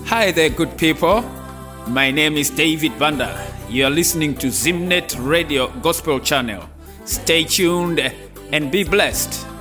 Hi there, good people. My name is David Banda. You are listening to Zimnet Radio Gospel Channel. Stay tuned and be blessed.